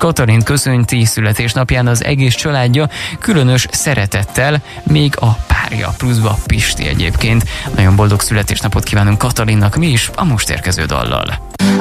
Katalint köszönti születésnapján az egész családja különös szeretettel, még a párja pluszba Pisti egyébként. Nagyon boldog születésnapot kívánunk Katalinnak mi is a most érkező dallal.